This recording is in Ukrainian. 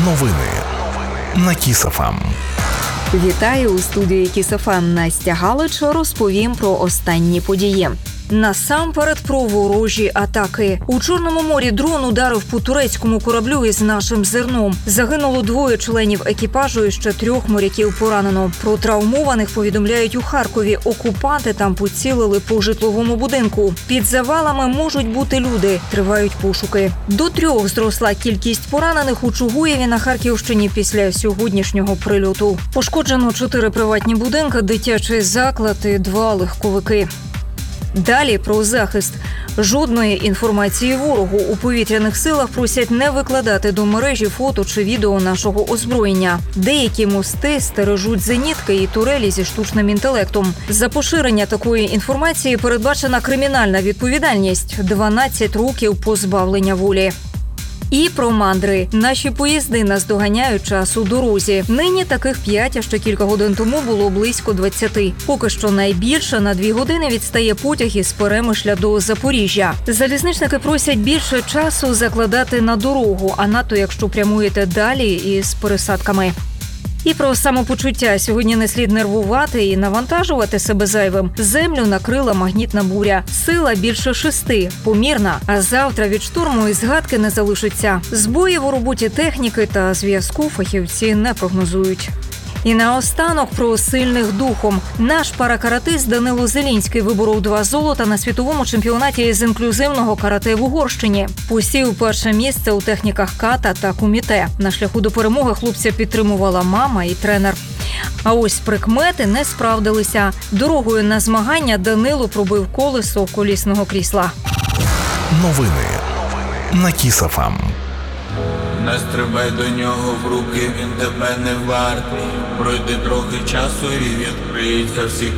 Новини на Kiss FM. Вітаю у студії Kiss FM. Настя Галич, розповім про останні події. Насамперед про ворожі атаки. У Чорному морі дрон ударив по турецькому кораблю із нашим зерном. Загинуло 2 членів екіпажу і ще 3 моряків поранено. Про травмованих повідомляють у Харкові. Окупанти там поцілили по житловому будинку. Під завалами можуть бути люди. Тривають пошуки. До 3 зросла кількість поранених у Чугуєві на Харківщині після сьогоднішнього прильоту. Пошкоджено 4 приватні будинки, дитячий заклад і 2 легковики. Далі про захист. Жодної інформації ворогу. У повітряних силах просять не викладати до мережі фото чи відео нашого озброєння. Деякі мости стережуть зенітки і турелі зі штучним інтелектом. За поширення такої інформації передбачена кримінальна відповідальність – 12 років позбавлення волі. І про мандри. Наші поїзди наздоганяють час у дорозі. Нині таких 5, а ще кілька годин тому було близько 20. Поки що найбільше на 2 години відстає потяг із Перемишля до Запоріжжя. Залізничники просять більше часу закладати на дорогу, а надто якщо прямуєте далі із пересадками. І про самопочуття. Сьогодні не слід нервувати і навантажувати себе зайвим. Землю накрила магнітна буря. Сила більше 6, помірна. А завтра від шторму і згадки не залишиться. Збоїв у роботі техніки та зв'язку фахівці не прогнозують. І наостанок про сильних духом. Наш паракаратист Данило Зелінський виборов 2 золота на світовому чемпіонаті з інклюзивного карате в Угорщині. Посів 1 місце у техніках ката та куміте. На шляху до перемоги хлопця підтримувала мама і тренер. А ось прикмети не справдилися. Дорогою на змагання Данило пробив колесо колісного крісла. Новини на Kiss FM. Не стрибай до нього в руки, він тебе не вартий. Пройде трохи часу і відкриються всі